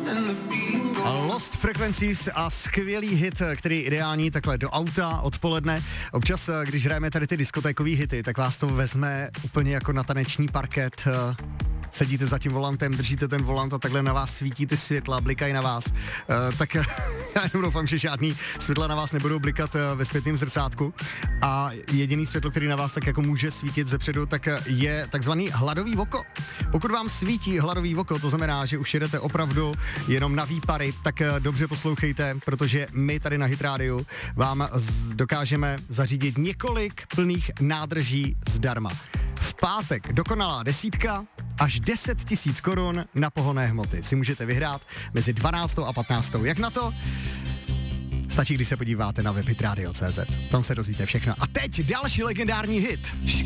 Lost Frequencies a skvělý hit, který je ideální takhle do auta odpoledne. Občas, když hrajeme tady ty diskotékový hity, tak vás to vezme úplně jako na taneční parket. Sedíte za tím volantem, držíte ten volant a takhle na vás svítí ty světla, blikají na vás. Tak já jenom doufám, že žádný světla na vás nebudou blikat ve zpětném zrcátku. A jediný světlo, který na vás tak jako může svítit zepředu, tak je takzvaný hladový voko. Pokud vám svítí hladový voko, to znamená, že už jedete opravdu jenom na výpary, tak dobře poslouchejte, protože my tady na Hit Radio vám dokážeme zařídit několik plných nádrží zdarma. V pátek dokonalá desítka až 10 000 korun na pohonné hmoty si můžete vyhrát mezi 12. a 15. Jak na to? Stačí, když se podíváte na web hitradio.cz. Tam se dozvíte všechno. A teď další legendární hit.